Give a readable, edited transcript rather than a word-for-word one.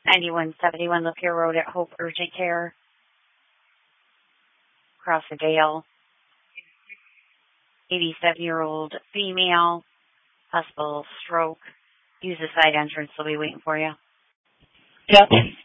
9171 Lapeer Road at Hope Urgent Care. Across the Dale. 87-year-old female. Possible stroke. Use the side entrance. They'll be waiting for you. Yeah.